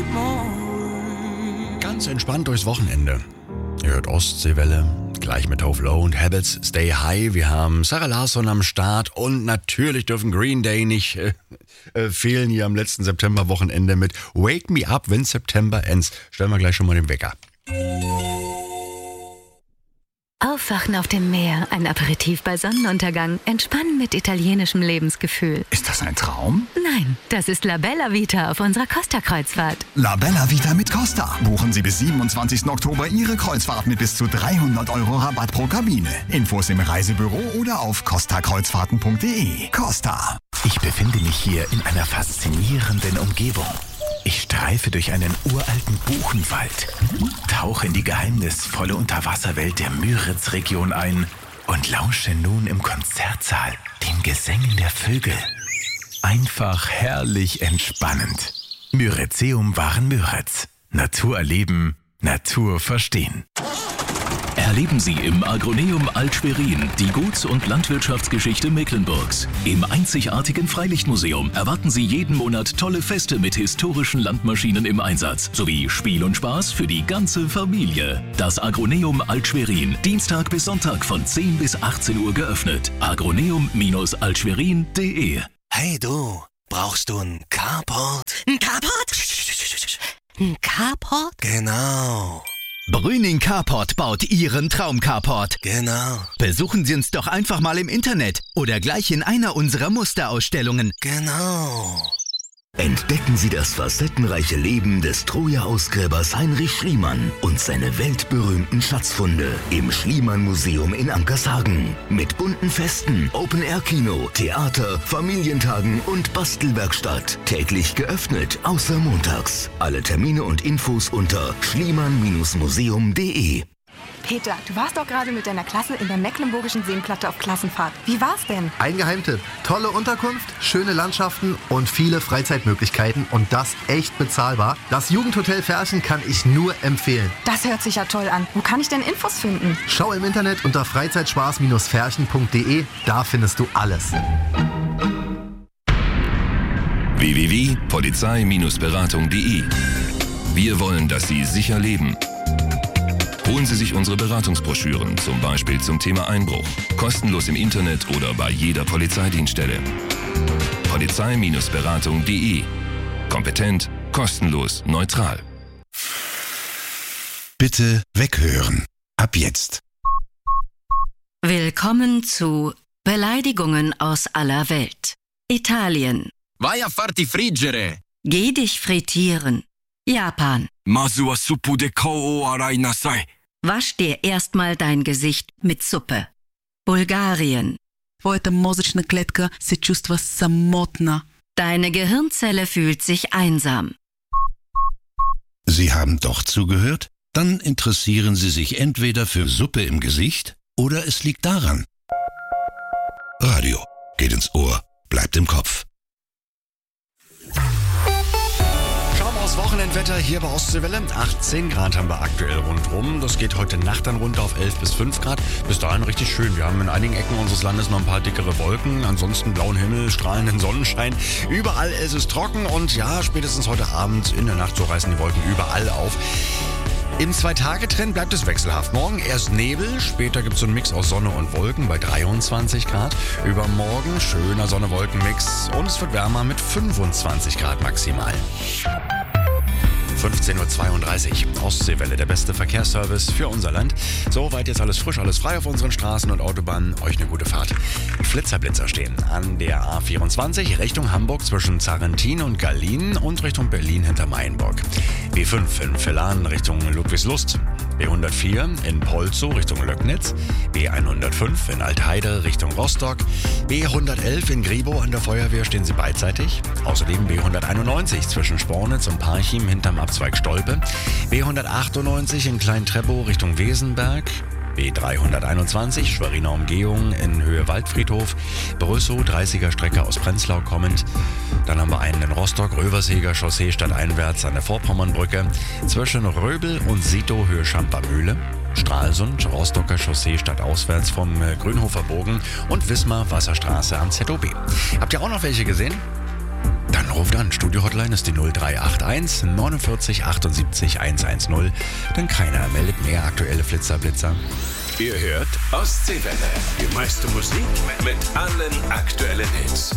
Ganz entspannt durchs Wochenende. Ihr hört Ostseewelle, gleich mit Tove Lo und Habits, Stay High. Wir haben Sarah Larsson am Start und natürlich dürfen Green Day nicht fehlen hier am letzten Septemberwochenende mit Wake Me Up, wenn September ends. Stellen wir gleich schon mal den Wecker. Aufwachen auf dem Meer, ein Aperitif bei Sonnenuntergang, entspannen mit italienischem Lebensgefühl. Ist das ein Traum? Nein, das ist La Bella Vita auf unserer Costa-Kreuzfahrt. La Bella Vita mit Costa. Buchen Sie bis 27. Oktober Ihre Kreuzfahrt mit bis zu 300 € Rabatt pro Kabine. Infos im Reisebüro oder auf costakreuzfahrten.de. Costa. Ich befinde mich hier in einer faszinierenden Umgebung. Ich streife durch einen uralten Buchenwald, tauche in die geheimnisvolle Unterwasserwelt der Müritz-Region ein und lausche nun im Konzertsaal den Gesängen der Vögel. Einfach herrlich entspannend. Müritzeum waren Müritz. Natur erleben, Natur verstehen. Erleben Sie im Agroneum Alt-Schwerin die Guts- und Landwirtschaftsgeschichte Mecklenburgs. Im einzigartigen Freilichtmuseum erwarten Sie jeden Monat tolle Feste mit historischen Landmaschinen im Einsatz, sowie Spiel und Spaß für die ganze Familie. Das Agroneum Alt-Schwerin, Dienstag bis Sonntag von 10 bis 18 Uhr geöffnet. agroneum-altschwerin.de. Hey du, brauchst du einen Carport? Ein Carport? Ein Carport? Genau. Brüning Carport baut Ihren Traum-Carport. Genau. Besuchen Sie uns doch einfach mal im Internet oder gleich in einer unserer Musterausstellungen. Genau. Entdecken Sie das facettenreiche Leben des Troja-Ausgräbers Heinrich Schliemann und seine weltberühmten Schatzfunde im Schliemann-Museum in Ankershagen. Mit bunten Festen, Open-Air-Kino, Theater, Familientagen und Bastelwerkstatt. Täglich geöffnet, außer montags. Alle Termine und Infos unter schliemann-museum.de. Peter, du warst doch gerade mit deiner Klasse in der Mecklenburgischen Seenplatte auf Klassenfahrt. Wie war's denn? Ein Geheimtipp. Tolle Unterkunft, schöne Landschaften und viele Freizeitmöglichkeiten und das echt bezahlbar. Das Jugendhotel Ferchen kann ich nur empfehlen. Das hört sich ja toll an. Wo kann ich denn Infos finden? Schau im Internet unter freizeitspaß-ferchen.de. Da findest du alles. www.polizei-beratung.de. Wir wollen, dass Sie sicher leben. Holen Sie sich unsere Beratungsbroschüren, zum Beispiel zum Thema Einbruch. Kostenlos im Internet oder bei jeder Polizeidienststelle. Polizei-beratung.de. Kompetent, kostenlos, neutral. Bitte weghören. Ab jetzt. Willkommen zu Beleidigungen aus aller Welt. Italien. Vai a farti friggere. Geh dich frittieren. Japan. Masu wa suppu de kao o arai nasai. Wasch dir erstmal dein Gesicht mit Suppe. Bulgarien. Твоята мозъчна клетка се чувства самотна. Deine Gehirnzelle fühlt sich einsam. Sie haben doch zugehört? Dann interessieren Sie sich entweder für Suppe im Gesicht oder es liegt daran. Radio geht ins Ohr, bleibt im Kopf. Das Wochenendwetter hier bei Ostseewelle. 18 Grad haben wir aktuell rundherum. Das geht heute Nacht dann runter auf 11 bis 5 Grad. Bis dahin richtig schön. Wir haben in einigen Ecken unseres Landes noch ein paar dickere Wolken. Ansonsten blauen Himmel, strahlenden Sonnenschein. Überall ist es trocken und ja, spätestens heute Abend in der Nacht, so reißen die Wolken überall auf. Im 2-Tage-Trend bleibt es wechselhaft. Morgen erst Nebel, später gibt es so einen Mix aus Sonne und Wolken bei 23 Grad. Übermorgen schöner Sonne-Wolken-Mix und es wird wärmer mit 25 Grad maximal. 15.32 Uhr. Ostseewelle, der beste Verkehrsservice für unser Land. Soweit jetzt alles frisch, alles frei auf unseren Straßen und Autobahnen. Euch eine gute Fahrt. Flitzer stehen an der A24 Richtung Hamburg zwischen Zarrentin und Gallien und Richtung Berlin hinter Mainburg. B5 in Villan Richtung Ludwigslust. B104 in Polzow Richtung Löcknitz. B105 in Altheide Richtung Rostock. B111 in Gribow an der Feuerwehr stehen sie beidseitig. Außerdem B191 zwischen Spornitz und Parchim hinterm Abzweig Stolpe. B198 in Klein-Treppow Richtung Wesenberg. B321 Schweriner Umgehung in Höhe Waldfriedhof. Brüssow 30er Strecke aus Prenzlau kommend. Dann haben wir einen in Rostock, Röversheger Chaussee stadteinwärts an der Vorpommernbrücke. Zwischen Röbel und Sito Höhe Schampermühle. Stralsund, Rostocker Chaussee stadtauswärts vom Grünhofer Bogen und Wismar Wasserstraße am ZOB. Habt ihr auch noch welche gesehen? Dann ruft an. Studio-Hotline ist die 0381 49 78 110. Denn keiner meldet mehr aktuelle Flitzer-Blitzer. Ihr hört Ostseewelle. Die meiste Musik mit allen aktuellen Hits.